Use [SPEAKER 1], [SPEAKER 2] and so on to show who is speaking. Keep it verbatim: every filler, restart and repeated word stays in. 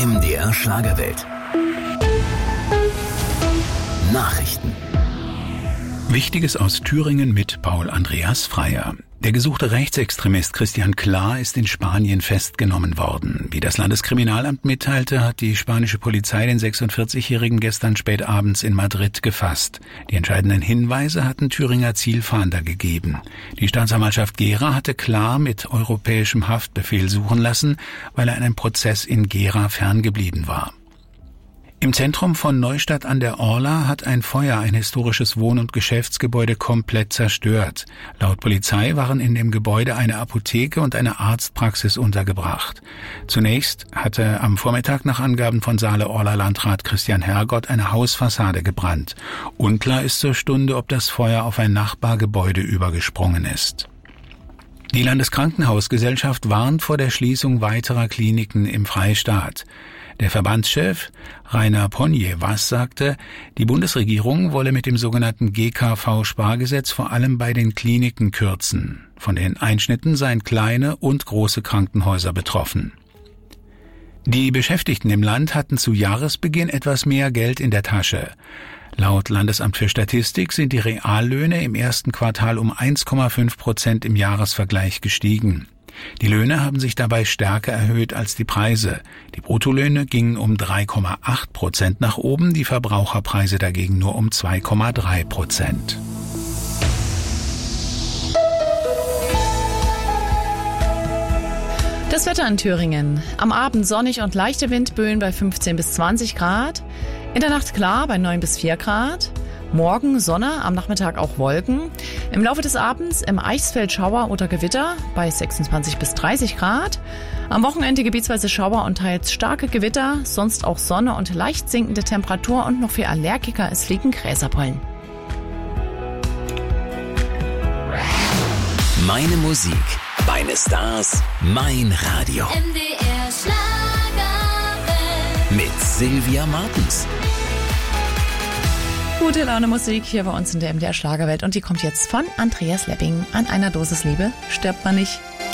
[SPEAKER 1] M D R Schlagerwelt. Nachrichten.
[SPEAKER 2] Wichtiges aus Thüringen mit Paul Andreas Freier. Der gesuchte Rechtsextremist Christian Klar ist in Spanien festgenommen worden. Wie das Landeskriminalamt mitteilte, hat die spanische Polizei den sechsundvierzigjährigen gestern spät abends in Madrid gefasst. Die entscheidenden Hinweise hatten Thüringer Zielfahnder gegeben. Die Staatsanwaltschaft Gera hatte Klar mit europäischem Haftbefehl suchen lassen, weil er einem Prozess in Gera ferngeblieben war. Im Zentrum von Neustadt an der Orla hat ein Feuer ein historisches Wohn- und Geschäftsgebäude komplett zerstört. Laut Polizei waren in dem Gebäude eine Apotheke und eine Arztpraxis untergebracht. Zunächst hatte am Vormittag nach Angaben von Saale-Orla-Landrat Christian Hergott eine Hausfassade gebrannt. Unklar ist zur Stunde, ob das Feuer auf ein Nachbargebäude übergesprungen ist. Die Landeskrankenhausgesellschaft warnt vor der Schließung weiterer Kliniken im Freistaat. Der Verbandschef Rainer Ponje-Was sagte, die Bundesregierung wolle mit dem sogenannten G K V-Spargesetz vor allem bei den Kliniken kürzen. Von den Einschnitten seien kleine und große Krankenhäuser betroffen. Die Beschäftigten im Land hatten zu Jahresbeginn etwas mehr Geld in der Tasche. Laut Landesamt für Statistik sind die Reallöhne im ersten Quartal um eins Komma fünf Prozent im Jahresvergleich gestiegen. Die Löhne haben sich dabei stärker erhöht als die Preise. Die Bruttolöhne gingen um drei Komma acht Prozent nach oben, die Verbraucherpreise dagegen nur um zwei Komma drei Prozent.
[SPEAKER 3] Das Wetter in Thüringen. Am Abend sonnig und leichte Windböen bei fünfzehn bis zwanzig Grad. In der Nacht klar bei neun bis vier Grad. Morgen Sonne, am Nachmittag auch Wolken. Im Laufe des Abends im Eichsfeld Schauer oder Gewitter bei sechsundzwanzig bis dreißig Grad. Am Wochenende gebietsweise Schauer und teils starke Gewitter, sonst auch Sonne und leicht sinkende Temperatur und noch für Allergiker, es fliegen Gräserpollen.
[SPEAKER 1] Meine Musik, meine Stars, mein Radio.
[SPEAKER 4] M D R Schlagerwelt.
[SPEAKER 1] Mit Sylvia Martens.
[SPEAKER 3] Gute Laune Musik hier bei uns in der M D R Schlagerwelt und die kommt jetzt von Andreas Lepping. An einer Dosis Liebe stirbt man nicht.